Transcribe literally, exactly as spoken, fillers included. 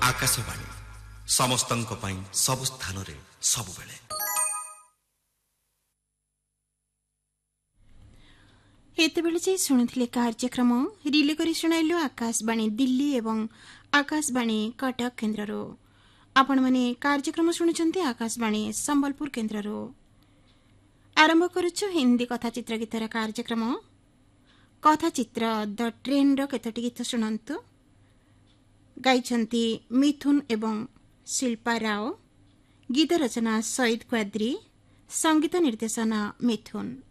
आकाशवाणी समस्तंक पई सब स्थान रे सब बेले। हेतबेले जे शुणुथिले कार्यक्रम रिले करी शुणाइलु आकाशवाणी दिल्ली एवं आकाशवाणी कटक केन्द्ररो। आपण माने कार्यक्रम शुणुचंती आकाशवाणी संबलपुर केन्द्ररो। आरंभ करूछु हिंदी कथाचित्र गीतर कार्यक्रम। कथाचित्र द ट्रेन रो केतोटी गीत शुणंतु। गाइछंती मिथुन एवं शिल्पा राव। गीत रचना सईद क्वाद्री, संगीत निर्देशना मिथुन।